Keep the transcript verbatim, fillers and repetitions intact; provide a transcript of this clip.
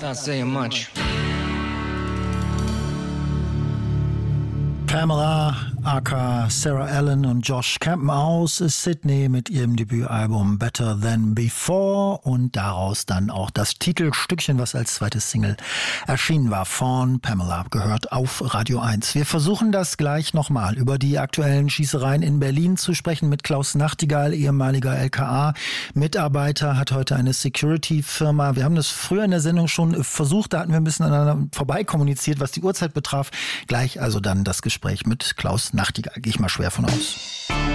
not saying much. Pamela, aka Sarah Allen und Josh campen aus Sydney mit ihrem Debütalbum Better Than Before und daraus dann auch das Titelstückchen, was als zweites Single erschienen war, von Pamela, gehört auf Radio eins. Wir versuchen das gleich nochmal, über die aktuellen Schießereien in Berlin zu sprechen mit Klaus Nachtigall, ehemaliger L K A-Mitarbeiter, hat heute eine Security-Firma. Wir haben das früher in der Sendung schon versucht, da hatten wir ein bisschen aneinander vorbei kommuniziert, was die Uhrzeit betraf. Gleich also dann das Gespräch mit Klaus Nachtigall, gehe ich mal schwer von aus.